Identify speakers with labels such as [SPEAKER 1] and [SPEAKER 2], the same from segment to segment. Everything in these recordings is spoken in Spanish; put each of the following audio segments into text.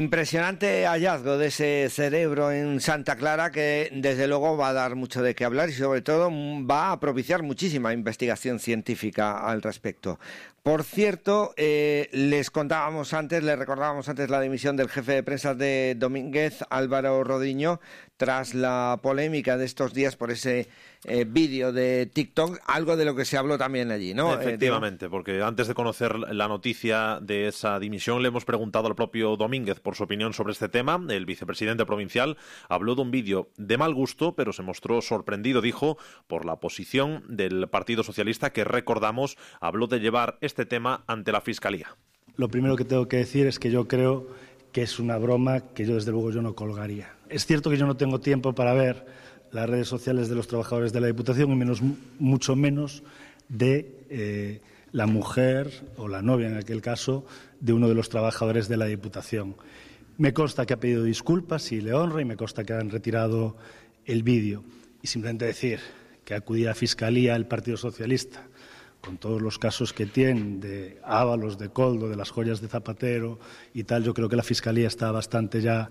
[SPEAKER 1] Impresionante hallazgo de ese cerebro en Santa Clara que desde luego va a dar mucho de qué hablar y sobre todo va a propiciar muchísima investigación científica al respecto. Por cierto, les recordábamos antes la dimisión del jefe de prensa de Domínguez, Álvaro Rodiño, tras la polémica de estos días por ese vídeo de TikTok, algo de lo que se habló también allí, ¿no?
[SPEAKER 2] Efectivamente, porque antes de conocer la noticia de esa dimisión le hemos preguntado al propio Domínguez por su opinión sobre este tema. El vicepresidente provincial habló de un vídeo de mal gusto, pero se mostró sorprendido, dijo, por la posición del Partido Socialista que, recordamos, habló de llevar este tema ante la Fiscalía.
[SPEAKER 3] Lo primero que tengo que decir es que yo creo que es una broma que yo desde luego yo no colgaría. Es cierto que yo no tengo tiempo para ver las redes sociales de los trabajadores de la Diputación y mucho menos de la mujer o la novia, en aquel caso, de uno de los trabajadores de la Diputación. Me consta que ha pedido disculpas y le honra, y me consta que han retirado el vídeo. Y simplemente decir que acudir a Fiscalía el Partido Socialista, con todos los casos que tienen de Ábalos, de Coldo, de las joyas de Zapatero y tal, yo creo que la Fiscalía está bastante ya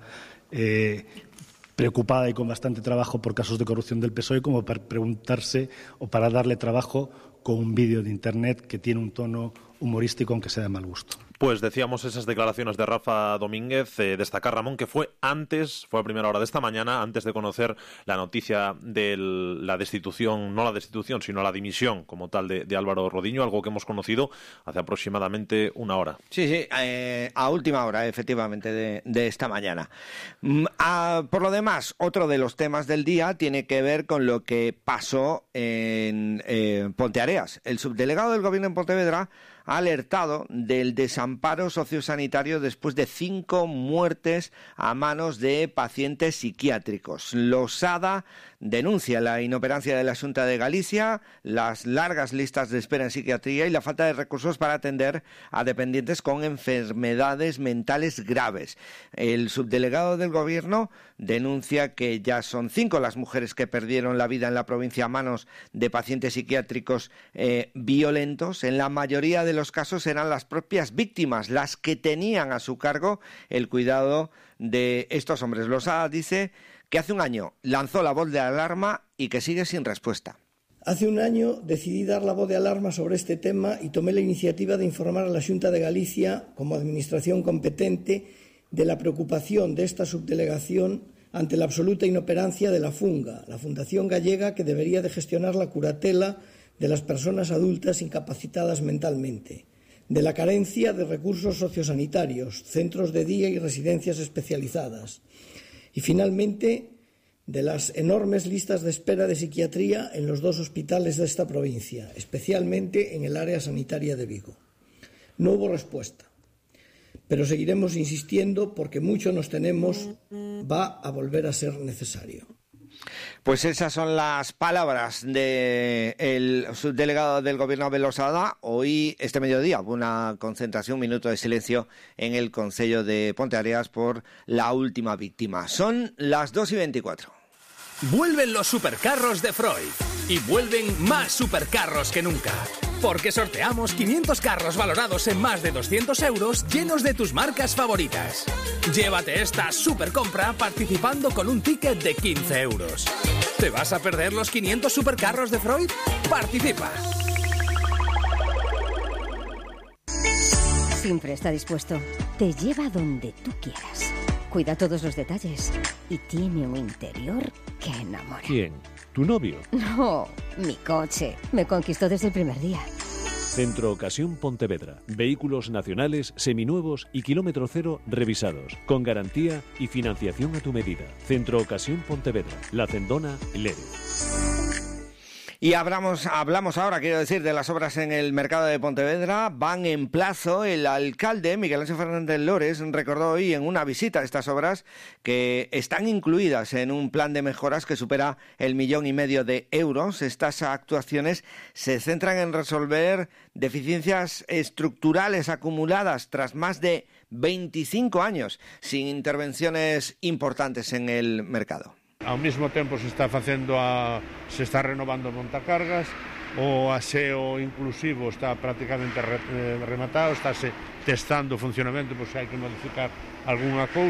[SPEAKER 3] preocupada y con bastante trabajo por casos de corrupción del PSOE como para preguntarse o para darle trabajo con un vídeo de Internet que tiene un tono humorístico, aunque sea de mal gusto.
[SPEAKER 2] Pues decíamos esas declaraciones de Rafa Domínguez, destacar, Ramón, que fue a primera hora de esta mañana, antes de conocer la noticia de la destitución, no la destitución, sino la dimisión como tal de Álvaro Rodiño, algo que hemos conocido hace aproximadamente una hora.
[SPEAKER 1] Sí, a última hora, efectivamente, de esta mañana. Por lo demás, otro de los temas del día tiene que ver con lo que pasó en Ponteareas. El subdelegado del Gobierno en Pontevedra ha alertado del desamparo sociosanitario después de 5 muertes a manos de pacientes psiquiátricos. Losada denuncia la inoperancia de la Xunta de Galicia, las largas listas de espera en psiquiatría y la falta de recursos para atender a dependientes con enfermedades mentales graves. El subdelegado del Gobierno denuncia que ya son 5 las mujeres que perdieron la vida en la provincia a manos de pacientes psiquiátricos violentos. En la mayoría de los casos eran las propias víctimas las que tenían a su cargo el cuidado de estos hombres. Losada dice que hace un año lanzó la voz de alarma y que sigue sin respuesta.
[SPEAKER 4] Hace un año decidí dar la voz de alarma sobre este tema y tomé la iniciativa de informar a la Xunta de Galicia, como administración competente, de la preocupación de esta subdelegación ante la absoluta inoperancia de la FUNGA, la Fundación Gallega que debería de gestionar la curatela de las personas adultas incapacitadas mentalmente, de la carencia de recursos sociosanitarios, centros de día y residencias especializadas, y finalmente de las enormes listas de espera de psiquiatría en los 2 hospitales de esta provincia, especialmente en el área sanitaria de Vigo. No hubo respuesta, pero seguiremos insistiendo porque mucho nos tememos va a volver a ser necesario.
[SPEAKER 1] Pues esas son las palabras del subdelegado del Gobierno Abel Losada. Hoy, este mediodía, hubo una concentración, un minuto de silencio en el Concello de Ponteareas por la última víctima. Son las 2:24.
[SPEAKER 5] Vuelven los supercarros de Freud y vuelven más supercarros que nunca. Porque sorteamos 500 carros valorados en más de 200 euros llenos de tus marcas favoritas. Llévate esta supercompra participando con un ticket de 15 euros. ¿Te vas a perder los 500 supercarros de Freud? ¡Participa!
[SPEAKER 6] Siempre está dispuesto. Te lleva donde tú quieras. Cuida todos los detalles. Y tiene un interior que enamora.
[SPEAKER 7] ¿Quién? ¿Tu novio?
[SPEAKER 6] No, mi coche. Me conquistó desde el primer día.
[SPEAKER 7] Centro Ocasión Pontevedra. Vehículos nacionales, seminuevos y kilómetro cero revisados. Con garantía y financiación a tu medida. Centro Ocasión Pontevedra. La Cendona, Lere.
[SPEAKER 1] Y hablamos ahora, quiero decir, de las obras en el mercado de Pontevedra. Van en plazo. El alcalde, Miguel Ángel Fernández Lores, recordó hoy en una visita a estas obras que están incluidas en un plan de mejoras que supera el 1,5 millones de euros. Estas actuaciones se centran en resolver deficiencias estructurales acumuladas tras más de 25 años sin intervenciones importantes en el mercado.
[SPEAKER 8] Ao mesmo tempo se está renovando montacargas, o aseo inclusivo está prácticamente rematado, estáse testando o funcionamento, pois hai que modificar algunha cousa.